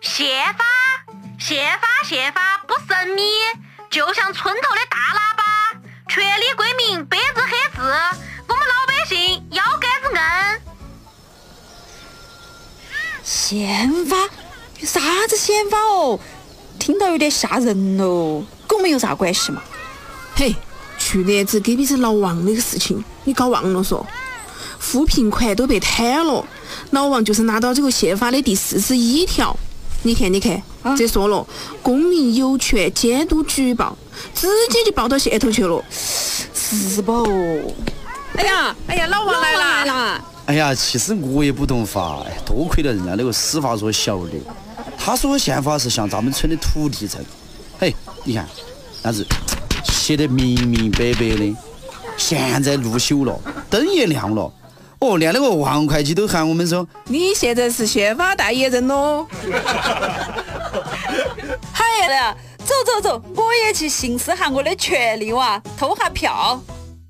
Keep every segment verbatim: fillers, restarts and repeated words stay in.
宪法，宪法，宪法不神秘，就像村头的大喇叭，权利归民，白纸黑字，我们老百姓腰杆子硬。 宪法？有啥子宪法哦？听到有点吓人哦，跟我们有啥关系嘛？ 嘿，去年子隔壁是老王那个事情，你搞忘了说？扶贫款都被贪了，老王就是拿到这个宪法的第四十一条。你看，你看，啊、这说了，公民有权监督举报，直接就报到县头去了。 是不？ 哎呀，哎呀，老王来了！ 来了！ 哎呀，其实我也不懂法，多亏了人家那个司法所晓得。他说宪法是向咱们村的土地证，嘿，你看，那是写得明明白白的。现在路修了，灯也亮了。哦，连那个王会计都喊我们说， 你现在是宪法代言人喽。 嗨呀，走走走，我也去行使下我的权利哇，投下票。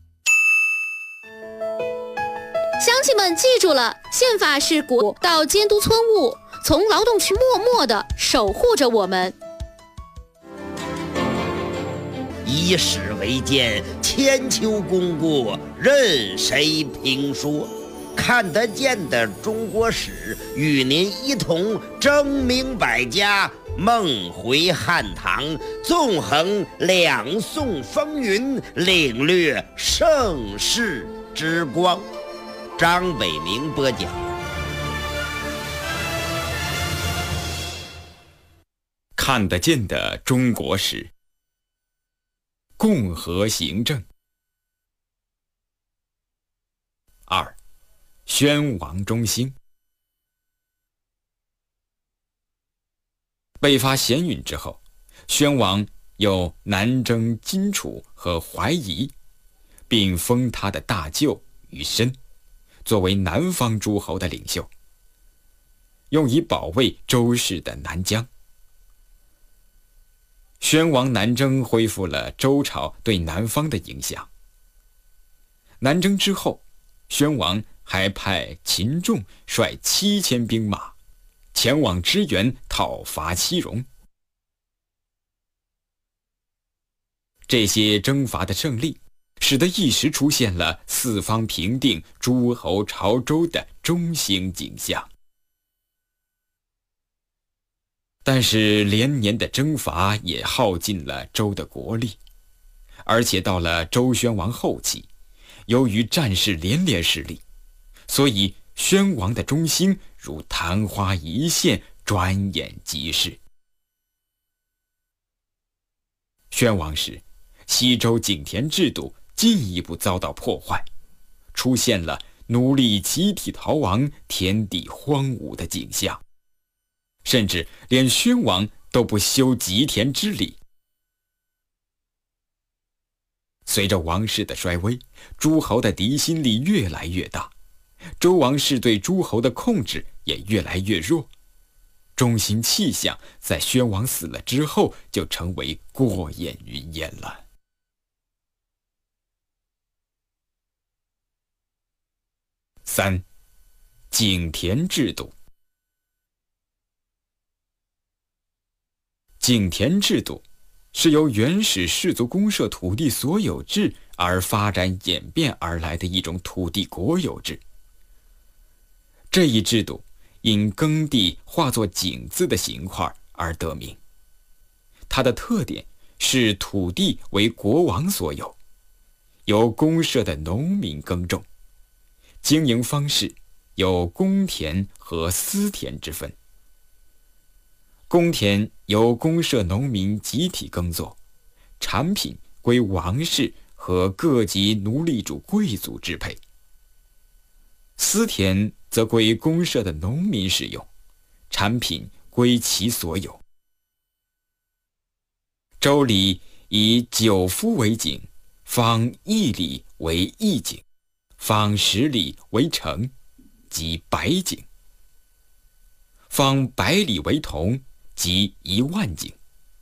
乡亲们记住了，宪法是国到监督村务，从劳动区默默地守护着我们。 以史为鉴，千秋功过任谁评说？看得见的中国史，与您一同争明百家，梦回汉唐，纵横两宋风云，领略盛世之光。张北明播讲。 看得见的中国史，共和行政。二，宣王中兴。北伐咸允之后，宣王又南征荆楚和淮夷，并封他的大舅于申，作为南方诸侯的领袖，用以保卫周氏的南疆。宣王南征恢复了周朝对南方的影响。南征之后，宣王还派秦仲率七千兵马前往支援讨伐西戎。这些征伐的胜利，使得一时出现了四方平定、诸侯朝周的中兴景象。但是连年的征伐也耗尽了周的国力，而且到了周宣王后期，由于战事连连失利，所以宣王的中兴如昙花一现，转眼即逝。宣王时，西周井田制度进一步遭到破坏，出现了奴隶集体逃亡、田地荒芜的景象。甚至连宣王都不修吉田之礼。随着王室的衰微，诸侯的敌心力越来越大，周王室对诸侯的控制也越来越弱。中兴气象在宣王死了之后就成为过眼云烟了。三，井田制度。井田制度是由原始氏族公社土地所有制而发展演变而来的一种土地国有制。这一制度因耕地化作井字的形块而得名。它的特点是土地为国王所有，由公社的农民耕种，经营方式有公田和私田之分。公田由公社农民集体耕作，产品归王室和各级奴隶主贵族支配。私田则归公社的农民使用，产品归其所有。周礼以九夫为井，方一里为一井，方十里为城，即百井；方百里为同，即一万井。